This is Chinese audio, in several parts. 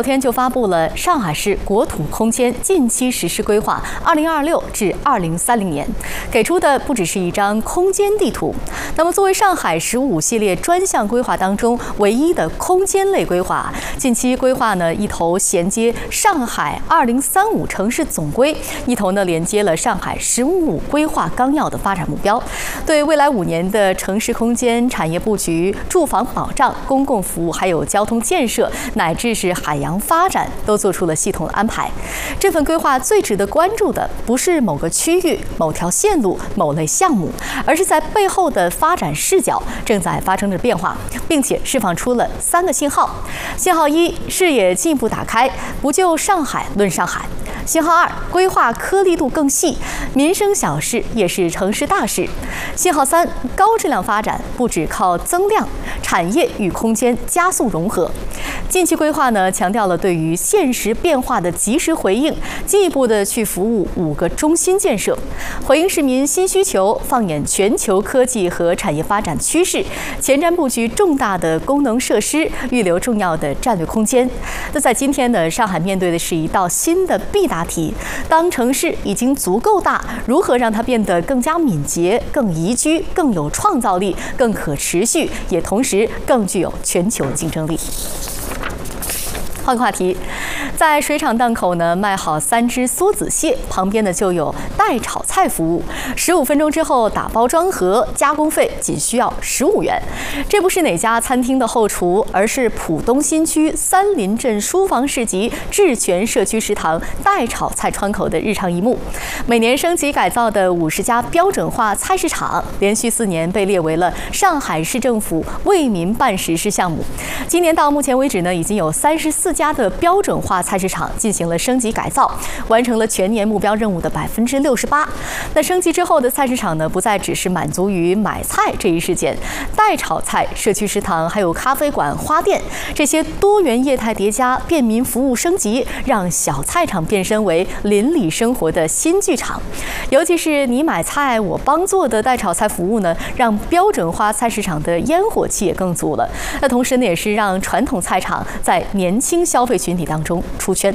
昨天就发布了上海市国土空间近期实施规划2026至2030年，给出的不只是一张空间地图。那么，作为上海15系列专项规划当中唯一的空间类规划，近期规划呢一头衔接上海2035城市总规，一头呢连接了上海15规划纲要的发展目标，对未来5年的城市空间产业布局、住房保障、公共服务，还有交通建设，乃至是海洋发展，都做出了系统的安排。这份规划最值得关注的，不是某个区域、某条线路、某类项目，而是在背后的发展视角正在发生着变化，并且释放出了3个信号。信号1，视野进一步打开，不就上海论上海；信号2，规划颗粒度更细，民生小事也是城市大事；信号3，高质量发展不只靠增量，产业与空间加速融合。近期规划呢，强调了对于现实变化的及时回应，进一步的去服务5个中心建设，回应市民新需求，放眼全球科技和产业发展趋势，前瞻布局重大的功能设施，预留重要的战略空间。那在今天呢，上海面对的是一道新的必答题：当城市已经足够大，如何让它变得更加敏捷、更宜居、更有创造力、更可持续，也同时更具有全球竞争力？换个话题，在水产档口呢，卖好3只梭子蟹，旁边呢就有代炒菜服务，15分钟之后打包装盒，加工费仅需要15元。这不是哪家餐厅的后厨，而是浦东新区三林镇书房市集智泉社区食堂代炒菜窗口的日常一幕。每年升级改造的50家标准化菜市场，连续4年被列为了上海市政府为民办实施项目。今年到目前为止呢，已经有34家的标准化菜市场进行了升级改造，完成了全年目标任务的68%。那升级之后的菜市场呢，不再只是满足于买菜这一事件，代炒菜、社区食堂、还有咖啡馆、花店这些多元业态叠加，便民服务升级，让小菜场变身为邻里生活的新剧场。尤其是你买菜我帮做的代炒菜服务呢，让标准化菜市场的烟火气也更足了。那同时呢，也是让传统菜场在年轻消费群体当中出圈。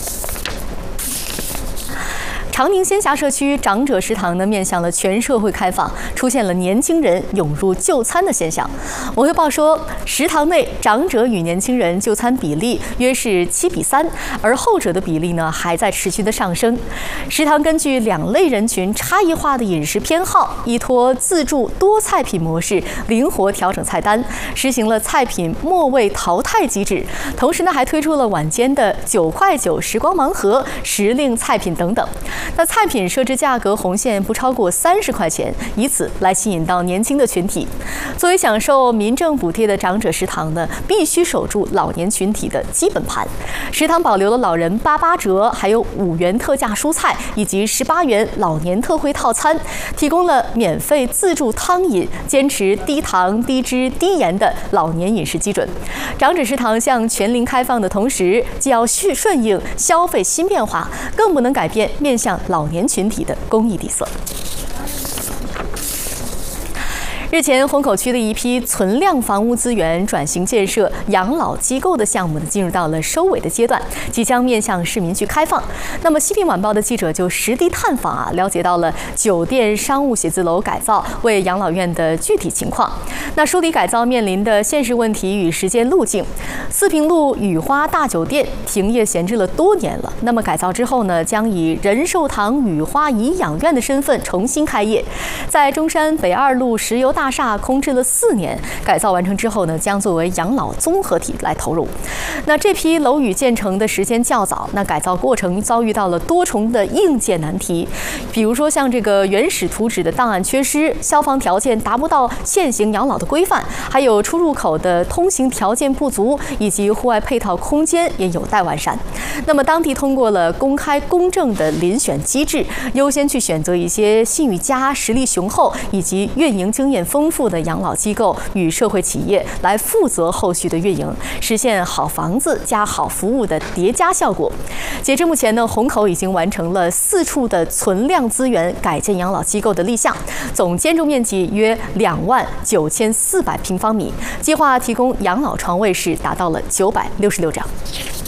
长宁仙霞社区长者食堂呢，面向了全社会开放，出现了年轻人涌入就餐的现象。文汇报说，食堂内长者与年轻人就餐比例约是7:3，而后者的比例呢还在持续的上升。食堂根据2类人群差异化的饮食偏好，依托自助多菜品模式，灵活调整菜单，实行了菜品末位淘汰机制。同时呢，还推出了晚间的9块9时光盲盒、时令菜品等等。那菜品设置价格红线不超过30块钱，以此来吸引到年轻的群体。作为享受民政补贴的长者食堂呢，必须守住老年群体的基本盘。食堂保留了老人88折，还有5元特价蔬菜以及18元老年特惠套餐，提供了免费自助汤饮，坚持低糖、低脂、低盐的老年饮食基准。长者食堂向全龄开放的同时，既要顺应消费新变化，更不能改变面向老年群体的公益底色。日前，虹口区的一批存量房屋资源转型建设养老机构的项目呢，进入到了收尾的阶段，即将面向市民去开放。那么，《西平晚报》的记者就实地探访了解到了酒店、商务写字楼改造为养老院的具体情况。那梳理改造面临的现实问题与实践路径。四平路雨花大酒店停业闲置了多年了，那么改造之后呢，将以仁寿堂雨花颐养院的身份重新开业。在中山北2路石油大厦空置了4年，改造完成之后呢，将作为养老综合体来投入。那这批楼宇建成的时间较早，那改造过程遭遇到了多重的硬件难题，比如说像这个原始图纸的档案缺失，消防条件达不到现行养老的规范，还有出入口的通行条件不足，以及户外配套空间也有待完善。那么当地通过了公开公正的遴选机制，优先去选择一些信誉佳、实力雄厚以及运营经验丰富的养老机构与社会企业来负责后续的运营，实现好房子加好服务的叠加效果。截至目前呢，虹口已经完成了4处的存量资源改建养老机构的立项，总建筑面积约29400平方米，计划提供养老床位是达到了966张。